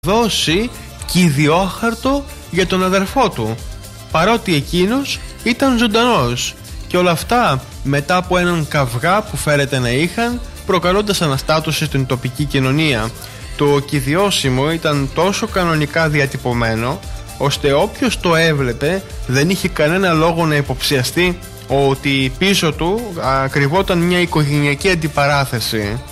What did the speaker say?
δώσει κηδιόχαρτο για τον αδερφό του, παρότι εκείνος ήταν ζωντανός, και όλα αυτά μετά από έναν καυγά που φέρεται να είχαν, προκαλώντας αναστάτωση στην τοπική κοινωνία. Το κηδιώσιμο ήταν τόσο κανονικά διατυπωμένο, ώστε όποιος το έβλεπε δεν είχε κανένα λόγο να υποψιαστεί ότι πίσω του κρυβόταν μια οικογενειακή αντιπαράθεση.